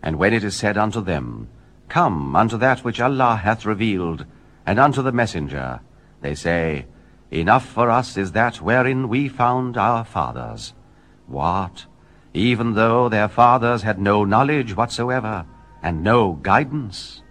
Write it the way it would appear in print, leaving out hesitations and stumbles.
And when it is said unto them, Come unto that which Allah hath revealed, and unto the messenger, they say, Enough for us is that wherein we found our fathers. What? Even though their fathers had no knowledge whatsoever, and no guidance?